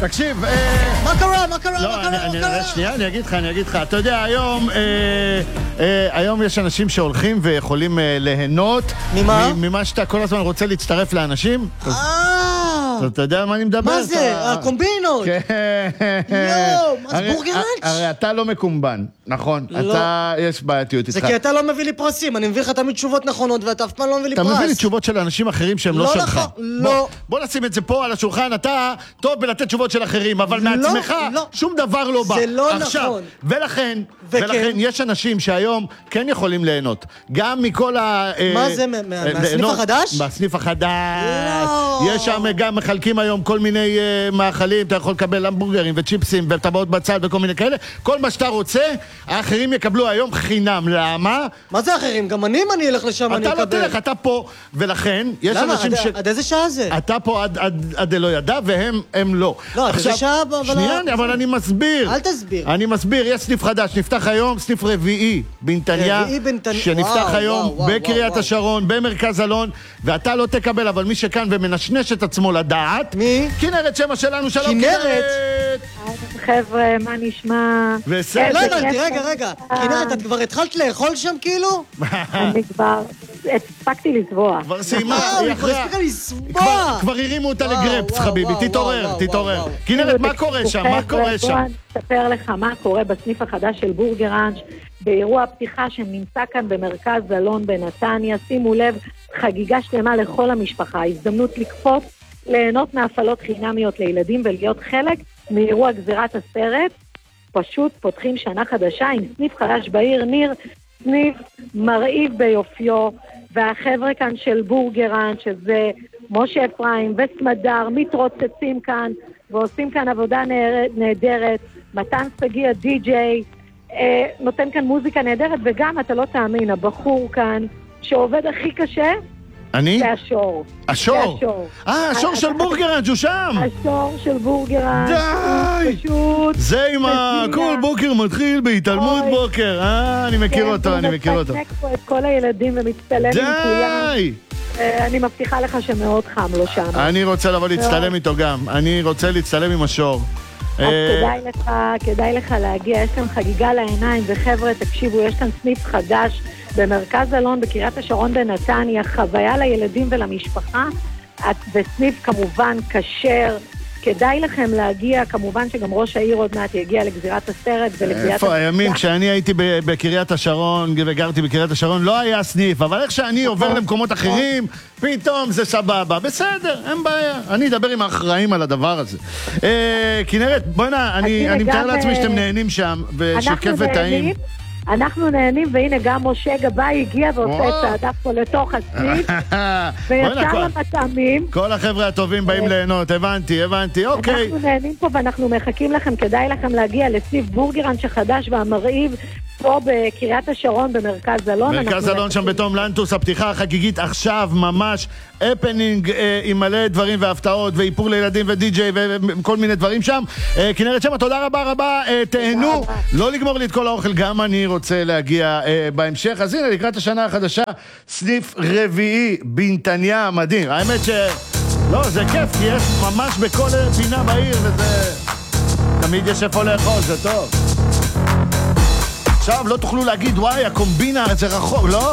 תקשיב, מה קרה? מה קרה? לא, שנייה, אני אגיד לך. אתה יודע, היום יש אנשים שהולכים ויכולים ליהנות ממה שאתה כל הזמן רוצה להצטרף לאנשים. אתה יודע מה אני מדבר? מה זה? הקומבינות. יואו, אז בורגראנץ'? הרי אתה לא מקומבן, נכון? אתה, יש בעייתיות איתך. זה כי אתה לא מביא לי פרסים, אני מביא לך תמיד תשובות נכונות ואתה אף פעם לא מביא לי פרס. אתה מביא לי תשובות של אנשים אחרים שהם לא שלך. לא. בוא נשים את זה פה על השולחן, אתה טוב בלתת תשובות של אחרים, אבל מעצמך שום דבר לא בא. זה לא נכון. ולכן יש אנשים שהיום כן יכולים ליהנות. גם מכל מה זה, מהסניף החדש? בסניף החדש. לא. יש שם גם מחלקים היום כל מיני מאכלים, אתה יכול לקבל המבורגרים וצ'יפסים וטבעות בצד וכל מיני כאלה. כל מה שאתה רוצה, האחרים יקבלו היום חינם. למה? מה זה אחרים? גם אני, אם אני אלך לשם, אני אקבל. אתה לא תלך, אתה פה, ולכן יש אנשים ש... עד איזה שעה זה? אתה פה עד אלו ידע, והם לא. לא, עד איזה שעה, שנייה, אבל אני מסביר. אל תסביר. אני מסביר, יש סניף חדש, נפתח היום, סניף רביעי בנתניה, שנפתח היום בקריית השרון, במרכז אלון, ואתה לא תקבל, אבל מי שכאן ומנשנש את עצמו לדעת... מי? כנרת, שמה שלנו, שלום כנרת! חבר'ה, מה נשמע? לא הבנתי, רגע. כנרת, את כבר התחלת לאכול שם כאילו? אני כבר הספקתי לזבוע. כבר סיימה, היא כבר הספיקה לזבוע! כבר הרימו אותה לגרפס, חביבי, תתעורר. כנרת, מה קורה שם? בוא נספר לך מה קורה בסניף החדש של בורגראנץ' באירוע הפתיחה שנמצא כאן במרכז אלון בנתניה. שימו לב, חגיגה שלמה לכל המשפחה, הזדמנות לקפוץ, ליהנות מהפעלות חינמיות לילדים ולהיות חלק מאירוע גזירת הסרט. פשוט פותחים שנה חדשה עם סניף חדש בעיר ניר, סניף מרהיב ביופיו, והחבר'ה כאן של בורגראנץ', שזה משה אפרים וסמדר, מתרוצצים כאן ועושים כאן עבודה נהדרת. מתן סגי הדי-ג'יי נותן כאן מוזיקה נהדרת, וגם אתה לא תאמין, הבחור כאן שעובד הכי קשה אני? זה השור. השור? השור של בורגראנץ' הוא שם! השור של בורגראנץ'. די! פשוט... זה עם כל בוקר מתחיל בהתעלמות בוקר. אני מכיר אותו. הוא מפנק פה את כל הילדים ומצטלם עם כולם. די! אני מבטיחה לך שמאוד חם לו שם. אני רוצה לבוא להצטלם איתו גם. אני רוצה להצטלם עם השור. אז כדאי לך להגיע, יש כאן חגיגה לעיניים, וחבר'ה, תקשיבו, יש כאן סניף חדש במרכז אלון, בקריית השרון בנתניה, חוויה לילדים ולמשפחה, וסניף כמובן כשר, כדאי לכם להגיע, כמובן שגם ראש העיר עוד מעט יגיע לגזירת הסרט ולגזירת... איפה הימים, כשאני הייתי בקריית השרון וגרתי בקריית השרון, לא היה סניף, אבל איך שאני עובר למקומות אחרים, פתאום זה סבבה, בסדר, אין בעיה, אני אדבר עם האחראים על הדבר הזה. כנרת, בוא'נה, אני מתאר לעצמי שאתם נהנים שם, ושכיף וטעים. אנחנו נהנים, והנה גם משה גבאי הגיע ועושה את צעדה פה לתוך הסניף, וישר המטעמים. כל החבר'ה הטובים באים ליהנות, הבנתי, אוקיי. אנחנו נהנים פה ואנחנו מחכים לכם, כדאי לכם להגיע לסניף בורגראנץ' החדש והמרהיב, פה בקריית השרון במרכז אלון. מרכז אלון שם בתום לנטוס, הפתיחה החגיגית עכשיו ממש הפנינג עם מלא דברים והפתעות ואיפור לילדים ודי-ג'יי וכל מיני דברים שם. כנרת שמה, תודה רבה, תהנו. לא לגמור לי את כל האוכל, גם אני רוצה להגיע בהמשך. אז הנה, לקראת השנה החדשה, סניף רביעי בנתניה, מדהים. האמת לא, זה כיף, כי יש ממש בכל פינה בעיר, וזה תמיד יש איפה לאכול, זה טוב. עכשיו לא תוכלו להגיד, וואי, הקומבינה, זה רחוק, לא.